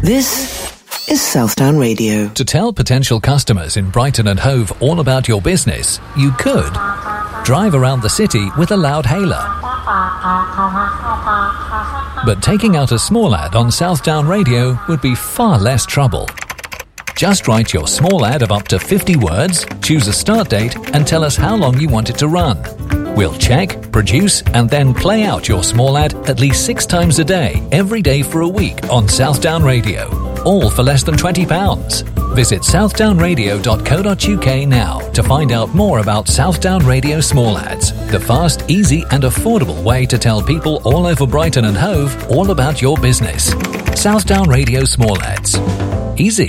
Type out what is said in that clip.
This is Southdown Radio. To tell potential customers in Brighton and Hove all about your business, you could drive around the city with a loud hailer. But taking out a small ad on Southdown Radio would be far less trouble. Just write your small ad of up to 50 words, choose a start date, and tell us how long you want it to run. We'll check, produce, and then play out your small ad at least 6 times a day, every day for a week on Southdown Radio. All for less than £20. Visit southdownradio.co.uk now to find out more about Southdown Radio small ads, the fast, easy and affordable way to tell people all over Brighton and Hove all about your business. Southdown Radio small ads. Easy.